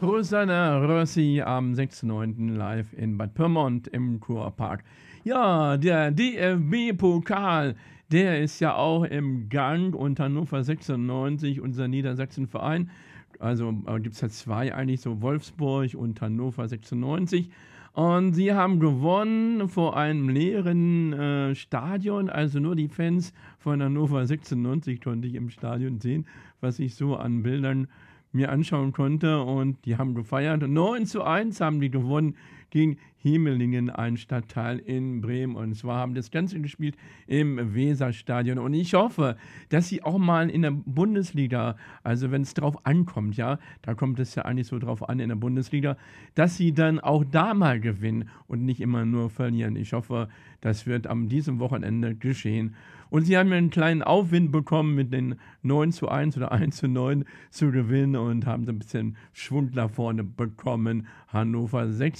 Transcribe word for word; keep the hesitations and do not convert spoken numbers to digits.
Rosanna Rossi am sechsten neunten live in Bad Pyrmont im Kurpark. Ja, der D F B-Pokal, der ist ja auch im Gang und Hannover sechsundneunzig, unser Niedersachsenverein. Also äh, gibt es ja zwei eigentlich, so Wolfsburg und Hannover sechsundneunzig. Und sie haben gewonnen vor einem leeren äh, Stadion, also nur die Fans von Hannover sechsundneunzig konnte ich im Stadion sehen, was ich so an Bildern mir anschauen konnte, und die haben gefeiert. neun zu eins haben die gewonnen gegen Hemelingen, ein Stadtteil in Bremen. Und zwar haben das Ganze gespielt im Weserstadion. Und ich hoffe, dass sie auch mal in der Bundesliga, also wenn es drauf ankommt, ja, da kommt es ja eigentlich so drauf an in der Bundesliga, dass sie dann auch da mal gewinnen und nicht immer nur verlieren. Ich hoffe, das wird am diesem Wochenende geschehen. Und sie haben ja einen kleinen Aufwind bekommen, mit den neun zu eins oder eins zu neun zu gewinnen, und haben so ein bisschen Schwung nach vorne bekommen. Hannover sechs